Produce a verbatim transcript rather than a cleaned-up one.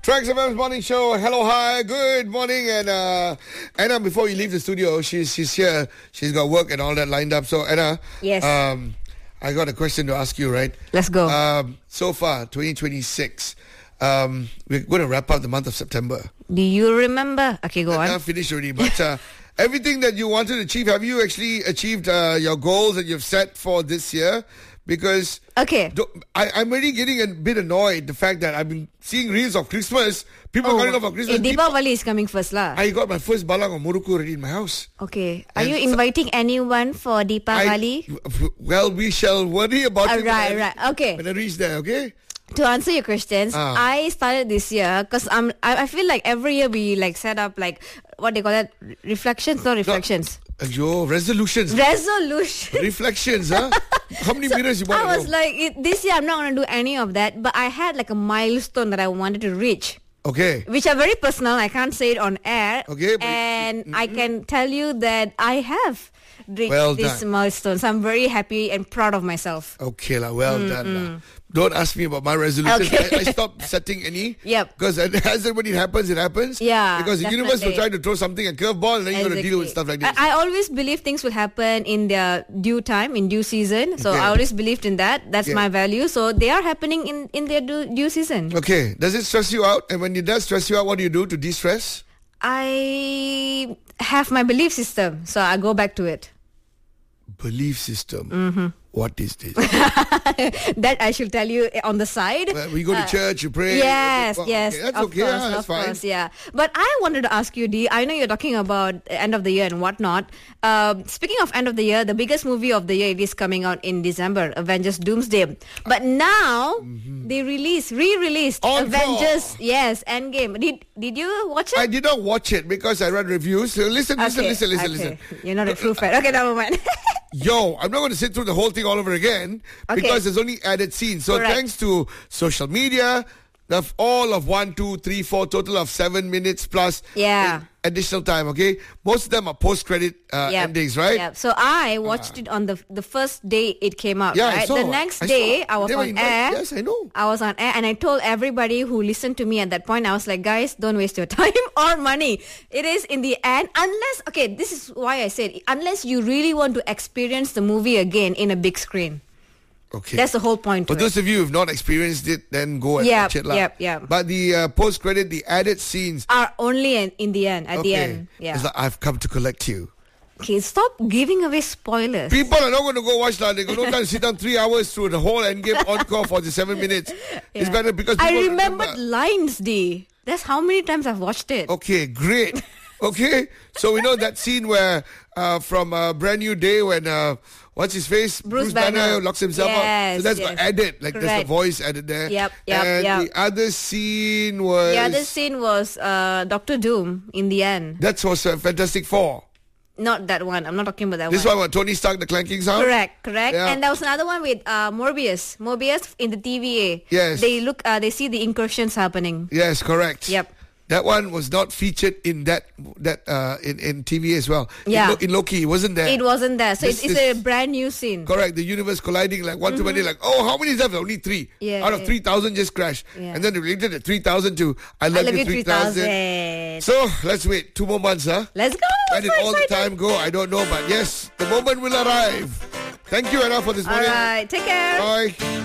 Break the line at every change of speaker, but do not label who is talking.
Trax F M's morning show. Hello, hi, good morning. And uh, Anna, before you leave the studio, she's she's here. She's got work and all that lined up. So Anna,
yes,
um, I got a question to ask you. Right?
Let's go.
Um, so far, twenty twenty-six. Um, we're going to wrap up the month of September.
Do you remember? Okay, go on.
I'm finished already, but uh, everything that you wanted to achieve, have you actually achieved uh, your goals that you've set for this year? Because
okay,
I, I'm really getting a bit annoyed the fact that I've been seeing reels of Christmas. People
oh,
calling off for Christmas.
Eh, Deepavali is coming first lah.
I got my first balang of Muruku already in my house.
Okay. Are
And
you
so,
inviting anyone for Deepavali?
I, well, we shall worry about
uh,
it.
Right,
when
right.
I,
Okay.
When I reach there, okay?
To answer your questions,
Ah.
I started this year because I'm. I, I feel like every year we like set up like what they call that reflections, not reflections.
No, yo, resolutions.
Resolution.
Reflections, huh? How many
So
mirrors you bought?
I was like, it, this year I'm not going to do any of that, but I had like a milestone that I wanted to reach.
Okay.
Which are very personal. I can't say it on air.
Okay.
And mm-hmm. I can tell you that I have reached
well
this
done.
milestone. So I'm very happy and proud of myself.
Okay, la, well
mm,
done.
mm.
La. Don't ask me about my resolutions.
Okay.
I, I stopped setting any.
Yep.
Because as and when it happens, it happens.
Yeah.
Because the
definitely.
universe will try to throw something, a curveball, and then you're going to deal with stuff like this.
I, I always believe things will happen in their due time, in due season. So
Okay.
I always believed in that. That's
Yeah.
my value. So they are happening in, in their due, due season.
Okay. Does it stress you out? And when it does stress you out, what do you do to de-stress?
I have my belief system. So I go back to it.
Belief system.
Mm-hmm.
What is this?
That I should tell you on the side.
Well, we go to
Uh,
church, you pray.
Yes,
well,
yes.
Okay, that's
of
okay.
course,
yeah, that's
of
fine.
course, yeah. But I wanted to ask you, Dee, I know you're talking about end of the year and whatnot. Um, speaking of end of the year, the biggest movie of the year, it is coming out in December, Avengers Doomsday. But now, mm-hmm. they release, re-released
Encore.
Avengers, yes, Endgame. Did did you watch it?
I did not watch it because I read reviews. So listen, listen,
Okay,
listen, listen,
okay.
listen.
You're not a true fan. Okay, never mind.
Yo, I'm not going to sit through the whole thing all over again
Okay.
because there's only added scenes. So
Correct.
thanks to social media, the f- all of one, two, three, four, total of seven minutes plus
Yeah.
uh, additional time. Okay, most of them are post-credit uh,
Yep.
endings, right?
Yep. So I watched it on the the first day it came out.
Yeah, I
right.
saw.
The next
I
day
saw.
I was
They were
on
invited.
air.
Yes, I know.
I was on air and I told everybody who listened to me at that point, I was like, guys, don't waste your time or money. It is in the end, unless, okay, this is why I said, unless you really want to experience the movie again in a big screen.
Okay.
That's the whole point
For
to
those
it.
of you who've not experienced it, then go and
Yep,
watch it. lah.
yep, yep.
But the uh, post-credit, the added scenes.
Are only in, in the end, at the end. Yeah.
It's like, I've come to collect you.
Okay, stop giving away spoilers.
People are not going to go watch that. They got no time to sit down three hours through the whole Endgame encore for the seven minutes. It's
Yeah.
better because
I
people
remembered
remember.
lines, D. That's how many times I've watched it.
Okay, great. Okay, so we know that scene where uh, from uh, Brand New Day when uh, what's his face
Bruce Banner.
locks himself up.
Yes,
So that's
yes.
got added, like there's the
Correct.
voice added there.
Yep, yep,
and
yep.
the other scene was
The other scene was uh, Doctor Doom in the end.
that was uh, Fantastic Four.
Not that one. I'm not talking about that
This
one.
one, what, Tony Stark, the clanking sound.
Correct, correct.
Yeah.
And there was another one with uh, Morbius. Morbius in the T V A.
Yes.
They look. Uh, they see the incursions happening.
Yes, correct.
Yep.
That one was not featured in that that uh, in in T V as well.
Yeah.
In, Lo- in Loki, it wasn't there.
It wasn't there, so
This
it's, it's a
is-
brand new scene.
Correct. The universe colliding like one too many. Like, oh, how many is there? Only three.
Yeah,
Out of
yeah.
three thousand just crashed.
Yeah.
And then they related it three thousand to I love,
I love
you
you
three
three thousand.
thousand. So let's wait two more months, huh?
Let's go.
Where did
So
all the
excited.
time go? I don't know, but yes, the moment will arrive. Thank you, Anna, for this
All
morning.
right. Take care.
Bye.